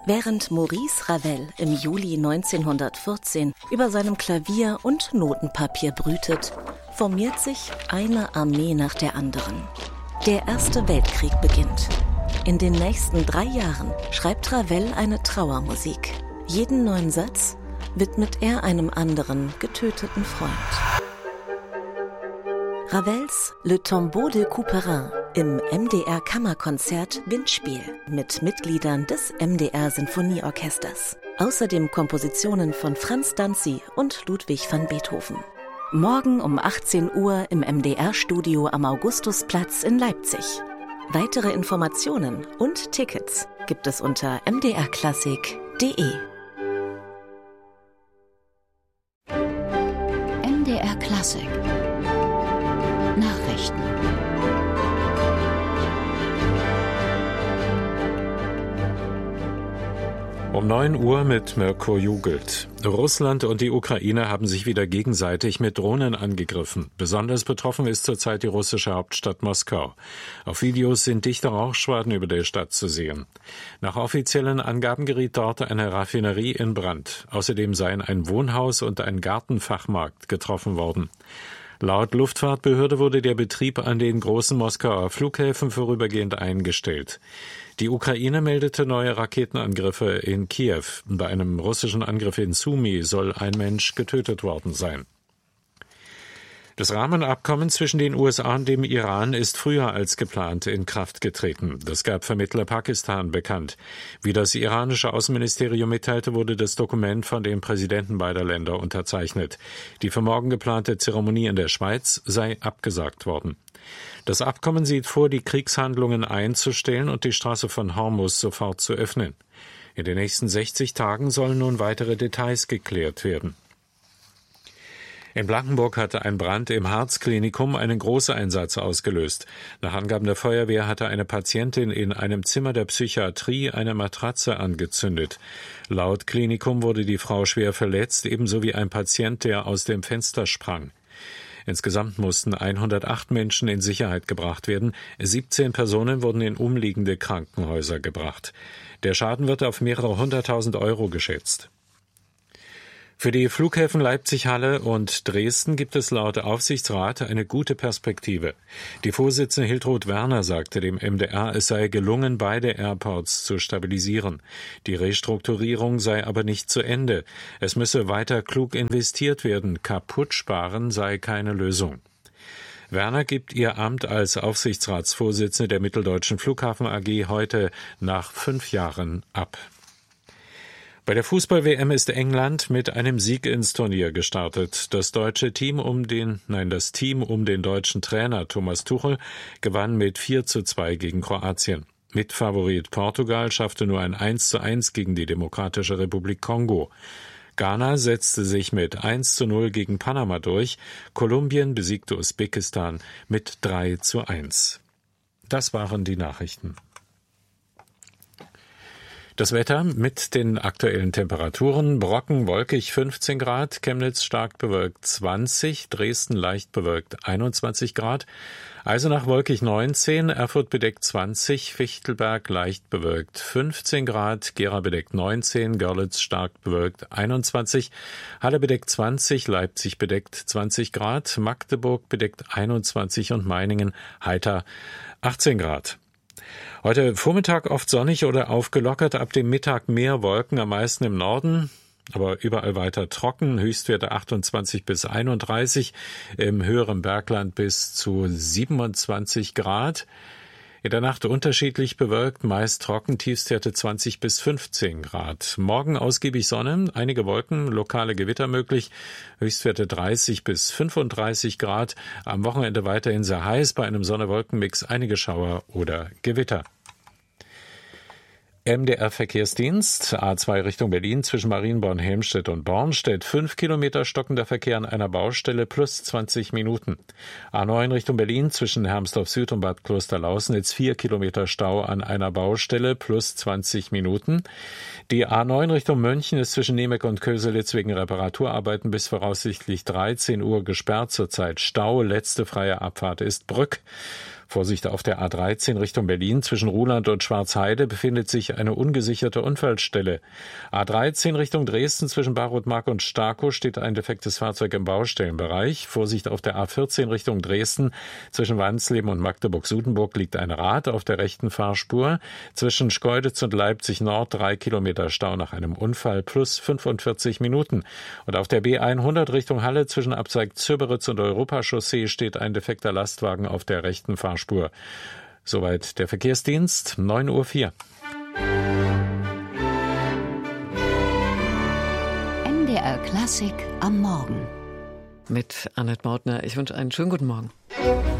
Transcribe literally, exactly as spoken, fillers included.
Während Maurice Ravel im Juli neunzehnhundertvierzehn über seinem Klavier und Notenpapier brütet, formiert sich eine Armee nach der anderen. Der Erste Weltkrieg beginnt. In den nächsten drei Jahren schreibt Ravel eine Trauermusik. Jeden neuen Satz widmet er einem anderen getöteten Freund. Ravels Le Tombeau de Couperin im M D R-Kammerkonzert Windspiel mit Mitgliedern des M D R-Sinfonieorchesters. Außerdem Kompositionen von Franz Danzi und Ludwig van Beethoven. Morgen um achtzehn Uhr im M D R-Studio am Augustusplatz in Leipzig. Weitere Informationen und Tickets gibt es unter m d r klassik punkt d e. M D R Klassik Nachrichten. Um neun Uhr mit Mirko Jugelt. Russland und die Ukraine haben sich wieder gegenseitig mit Drohnen angegriffen. Besonders betroffen ist zurzeit die russische Hauptstadt Moskau. Auf Videos sind dichte Rauchschwaden über der Stadt zu sehen. Nach offiziellen Angaben geriet dort eine Raffinerie in Brand. Außerdem seien ein Wohnhaus und ein Gartenfachmarkt getroffen worden. Laut Luftfahrtbehörde wurde der Betrieb an den großen Moskauer Flughäfen vorübergehend eingestellt. Die Ukraine meldete neue Raketenangriffe in Kiew. Bei einem russischen Angriff in Sumy soll ein Mensch getötet worden sein. Das Rahmenabkommen zwischen den U S A und dem Iran ist früher als geplant in Kraft getreten. Das gab Vermittler Pakistan bekannt. Wie das iranische Außenministerium mitteilte, wurde das Dokument von den Präsidenten beider Länder unterzeichnet. Die für morgen geplante Zeremonie in der Schweiz sei abgesagt worden. Das Abkommen sieht vor, die Kriegshandlungen einzustellen und die Straße von Hormuz sofort zu öffnen. In den nächsten sechzig Tagen sollen nun weitere Details geklärt werden. In Blankenburg hatte ein Brand im Harzklinikum einen Großeinsatz ausgelöst. Nach Angaben der Feuerwehr hatte eine Patientin in einem Zimmer der Psychiatrie eine Matratze angezündet. Laut Klinikum wurde die Frau schwer verletzt, ebenso wie ein Patient, der aus dem Fenster sprang. Insgesamt mussten hundertacht Menschen in Sicherheit gebracht werden. siebzehn Personen wurden in umliegende Krankenhäuser gebracht. Der Schaden wird auf mehrere hunderttausend Euro geschätzt. Für die Flughäfen Leipzig-Halle und Dresden gibt es laut Aufsichtsrat eine gute Perspektive. Die Vorsitzende Hiltrud Werner sagte dem M D R, es sei gelungen, beide Airports zu stabilisieren. Die Restrukturierung sei aber nicht zu Ende. Es müsse weiter klug investiert werden. Kaputt sparen sei keine Lösung. Werner gibt ihr Amt als Aufsichtsratsvorsitzende der Mitteldeutschen Flughafen A G heute nach fünf Jahren ab. Bei der Fußball-W M ist England mit einem Sieg ins Turnier gestartet. Das deutsche Team um den, nein, das Team um den deutschen Trainer Thomas Tuchel gewann mit vier zu zwei gegen Kroatien. Mitfavorit Portugal schaffte nur ein eins zu eins gegen die Demokratische Republik Kongo. Ghana setzte sich mit eins zu null gegen Panama durch. Kolumbien besiegte Usbekistan mit drei zu eins. Das waren die Nachrichten. Das Wetter mit den aktuellen Temperaturen: Brocken wolkig fünfzehn Grad, Chemnitz stark bewölkt zwanzig, Dresden leicht bewölkt einundzwanzig Grad, Eisenach wolkig neunzehn, Erfurt bedeckt zwanzig, Fichtelberg leicht bewölkt fünfzehn Grad, Gera bedeckt neunzehn, Görlitz stark bewölkt einundzwanzig, Halle bedeckt zwanzig, Leipzig bedeckt zwanzig Grad, Magdeburg bedeckt einundzwanzig und Meiningen heiter achtzehn Grad. Heute Vormittag oft sonnig oder aufgelockert, ab dem Mittag mehr Wolken, am meisten im Norden, aber überall weiter trocken, Höchstwerte achtundzwanzig bis einunddreißig, im höheren Bergland bis zu siebenundzwanzig Grad. In der Nacht unterschiedlich bewölkt, meist trocken, Tiefstwerte zwanzig bis fünfzehn Grad. Morgen ausgiebig Sonne, einige Wolken, lokale Gewitter möglich, Höchstwerte dreißig bis fünfunddreißig Grad. Am Wochenende weiterhin sehr heiß, bei einem Sonne-Wolken-Mix einige Schauer oder Gewitter. M D R-Verkehrsdienst, A zwei Richtung Berlin zwischen Marienborn, Helmstedt und Bornstedt, fünf Kilometer stockender Verkehr an einer Baustelle plus zwanzig Minuten. A neun Richtung Berlin zwischen Hermsdorf Süd und Bad Klosterlausnitz, vier Kilometer Stau an einer Baustelle plus zwanzig Minuten. Die A neun Richtung München ist zwischen Niemek und Köselitz wegen Reparaturarbeiten bis voraussichtlich dreizehn Uhr gesperrt, zurzeit Stau, letzte freie Abfahrt ist Brück. Vorsicht auf der A dreizehn Richtung Berlin. Zwischen Ruhland und Schwarzheide befindet sich eine ungesicherte Unfallstelle. A dreizehn Richtung Dresden zwischen Barotmark und Starkow steht ein defektes Fahrzeug im Baustellenbereich. Vorsicht auf der A vierzehn Richtung Dresden. Zwischen Wansleben und Magdeburg-Sudenburg liegt ein Rad auf der rechten Fahrspur. Zwischen Schkeuditz und Leipzig Nord drei Kilometer Stau nach einem Unfall plus fünfundvierzig Minuten. Und auf der B hundert Richtung Halle zwischen Abzweig Züberitz und Europachaussee steht ein defekter Lastwagen auf der rechten Fahrspur. Soweit der Verkehrsdienst, neun Uhr vier. M D R Klassik am Morgen. Mit Annette Mautner. Ich wünsche einen schönen guten Morgen.